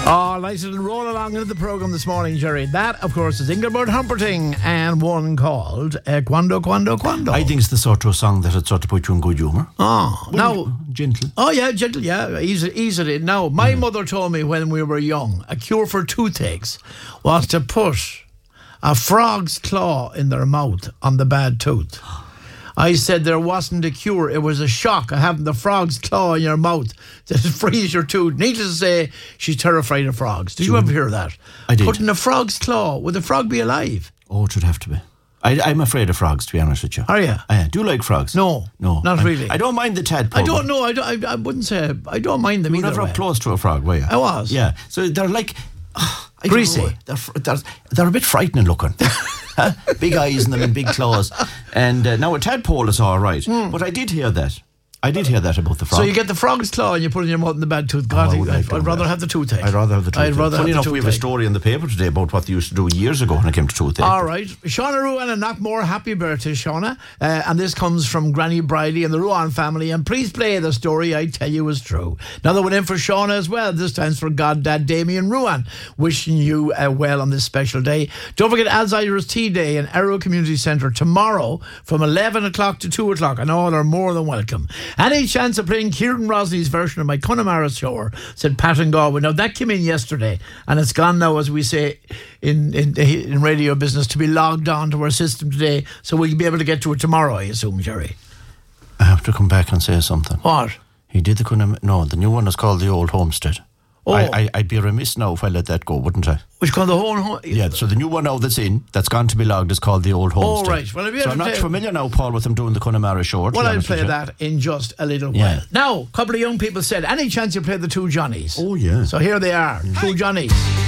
Oh, nice little roll along into the programme this morning, Jerry. That, of course, is Ingeborg Humperdinck and one called Quando, Quando, Quando. I think it's the sort of song that would sort of put you in good humour. Oh, now... Gentle. Oh, yeah, gentle, yeah. Ease it in. Now, my mother told me when we were young, a cure for toothaches was to put a frog's claw in their mouth on the bad tooth. I said there wasn't a cure. It was a shock of having the frog's claw in your mouth that frees your tooth. Needless to say, she's terrified of frogs. Did you ever hear that? I did. Putting a frog's claw. Would the frog be alive? Oh, it should have to be. I'm afraid of frogs, to be honest with you. Are you? Do you like frogs? No, not really. I don't mind the tadpole. I don't know. I wouldn't say I don't mind them You were either. never up close to a frog, were you? I was. Yeah. So they're like... Greasy. They're a bit frightening looking. Big eyes in them and big claws. And now a tadpole is all right. But I did hear that. About the frog. So you get the frog's claw and you put it in your mouth in the bad tooth. God, I'd rather have the toothache. I'd rather have the toothache. Funny enough, we have a story in the paper today about what they used to do years ago when it came to toothache. All right. Shauna Ruan and Knockmore, happy birthday, Shauna. And this comes from Granny Briley and the Ruan family. And please play the story I tell you is true. Another one in for Shauna as well. This time's for Goddad Damien Ruan. Wishing you well on this special day. Don't forget Alzheimer's Tea Day in Arrow Community Centre tomorrow from 11 o'clock to 2 o'clock. And all are more than welcome. Any chance of playing Kieran Rosley's version of my Connemara Shower, said Pat and Galway. Now that came in yesterday and it's gone now, as we say in radio business, to be logged on to our system today, so we'll be able to get to it tomorrow, I assume, Jerry. I have to come back and say something. What? He did the new one is called The Old Homestead. Oh. I'd be remiss now if I let that go, wouldn't I? Which called the whole... Yeah, so the new one now that's gone to be logged is called The Old Homestead. Oh, right. Well, so I'm not familiar now, Paul, with them doing the Connemara Show. Well, I'll play that in just a little while. Now, a couple of young people said, any chance you play the Two Johnnies? Oh, yeah. So here they are, Two Johnnies.